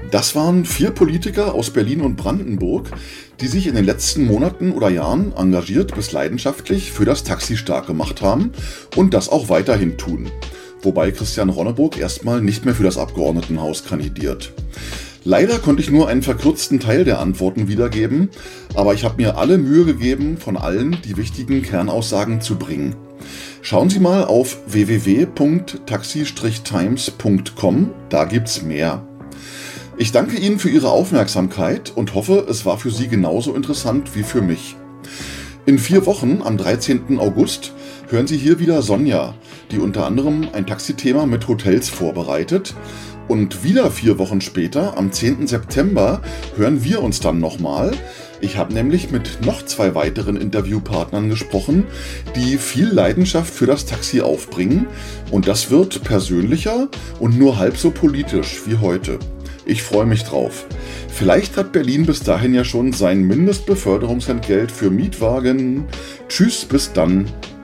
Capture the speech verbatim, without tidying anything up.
Das waren vier Politiker aus Berlin und Brandenburg, die sich in den letzten Monaten oder Jahren engagiert bis leidenschaftlich für das Taxi stark gemacht haben und das auch weiterhin tun. Wobei Christian Ronneburg erstmal nicht mehr für das Abgeordnetenhaus kandidiert. Leider konnte ich nur einen verkürzten Teil der Antworten wiedergeben, aber ich habe mir alle Mühe gegeben, von allen die wichtigen Kernaussagen zu bringen. Schauen Sie mal auf w w w punkt taxi times punkt com, da gibt's mehr. Ich danke Ihnen für Ihre Aufmerksamkeit und hoffe, es war für Sie genauso interessant wie für mich. In vier Wochen, am dreizehnten August, hören Sie hier wieder Sonja, die unter anderem ein Taxithema mit Hotels vorbereitet. Und wieder vier Wochen später, am zehnten September, hören wir uns dann nochmal. Ich habe nämlich mit noch zwei weiteren Interviewpartnern gesprochen, die viel Leidenschaft für das Taxi aufbringen. Und das wird persönlicher und nur halb so politisch wie heute. Ich freue mich drauf. Vielleicht hat Berlin bis dahin ja schon sein Mindestbeförderungsentgelt für Mietwagen. Tschüss, bis dann.